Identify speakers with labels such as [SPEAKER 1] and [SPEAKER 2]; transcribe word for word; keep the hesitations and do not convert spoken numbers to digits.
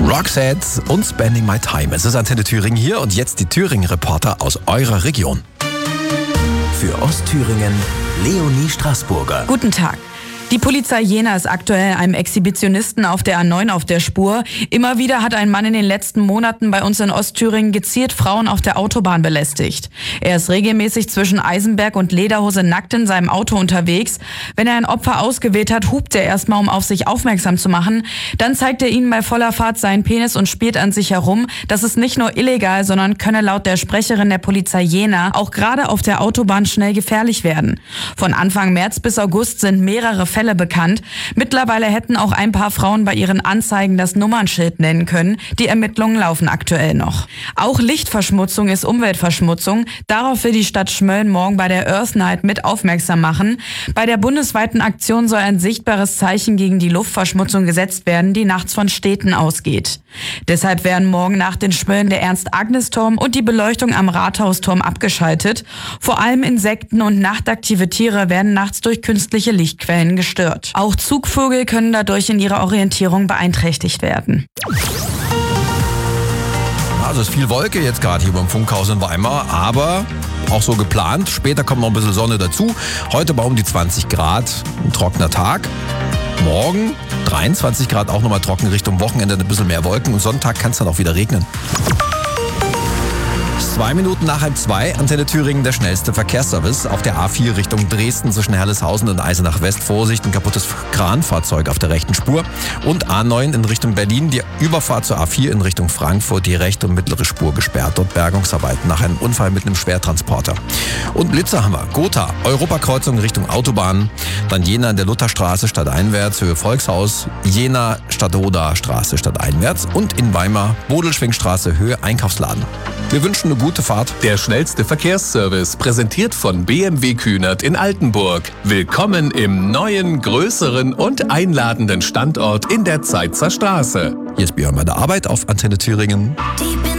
[SPEAKER 1] Roxette und Spending My Time. Es ist Antenne Thüringen hier und jetzt die Thüringen-Reporter aus eurer Region.
[SPEAKER 2] Für Ostthüringen Leonie Straßburger.
[SPEAKER 3] Guten Tag. Die Polizei Jena ist aktuell einem Exhibitionisten auf der A neun auf der Spur. Immer wieder hat ein Mann in den letzten Monaten bei uns in Ostthüringen gezielt Frauen auf der Autobahn belästigt. Er ist regelmäßig zwischen Eisenberg und Lederhose nackt in seinem Auto unterwegs. Wenn er ein Opfer ausgewählt hat, hupt er erstmal, um auf sich aufmerksam zu machen. Dann zeigt er ihnen bei voller Fahrt seinen Penis und spielt an sich herum. Das ist nicht nur illegal, sondern könne laut der Sprecherin der Polizei Jena auch gerade auf der Autobahn schnell gefährlich werden. Von Anfang März bis August sind mehrere Fälle bekannt. Mittlerweile hätten auch ein paar Frauen bei ihren Anzeigen das Nummernschild nennen können. Die Ermittlungen laufen aktuell noch. Auch Lichtverschmutzung ist Umweltverschmutzung. Darauf will die Stadt Schmölln morgen bei der Earth Night mit aufmerksam machen. Bei der bundesweiten Aktion soll ein sichtbares Zeichen gegen die Luftverschmutzung gesetzt werden, die nachts von Städten ausgeht. Deshalb werden morgen nach den Schmölln der Ernst-Agnes-Turm und die Beleuchtung am Rathausturm abgeschaltet. Vor allem Insekten und nachtaktive Tiere werden nachts durch künstliche Lichtquellen gestört. Stört. Auch Zugvögel können dadurch in ihrer Orientierung beeinträchtigt werden.
[SPEAKER 1] Also es ist viel Wolke jetzt gerade hier beim Funkhaus in Weimar, aber auch so geplant. Später kommt noch ein bisschen Sonne dazu. Heute bei um die zwanzig Grad, ein trockener Tag. Morgen dreiundzwanzig Grad, auch nochmal trocken, Richtung Wochenende ein bisschen mehr Wolken und Sonntag kann es dann auch wieder regnen. Zwei Minuten nach halb zwei, Antenne Thüringen, der schnellste Verkehrsservice. Auf der A vier Richtung Dresden zwischen Herleshausen und Eisenach West. Vorsicht, ein kaputtes Kranfahrzeug auf der rechten Spur. Und A neun in Richtung Berlin, die Überfahrt zur A vier in Richtung Frankfurt, die rechte und mittlere Spur gesperrt. Dort Bergungsarbeiten nach einem Unfall mit einem Schwertransporter. Und Blitzer haben wir. Gotha, Europakreuzung Richtung Autobahn. Dann Jena in der Lutherstraße stadteinwärts, Höhe Volkshaus. Jena Stadtoder Straße stadteinwärts. Und in Weimar, Bodelschwingstraße, Höhe Einkaufsladen. Wir wünschen eine gute Fahrt.
[SPEAKER 4] Der schnellste Verkehrsservice, präsentiert von B M W Kühnert in Altenburg. Willkommen im neuen, größeren und einladenden Standort in der Zeitzer Straße.
[SPEAKER 1] Hier ist Björn bei der Arbeit auf Antenne Thüringen.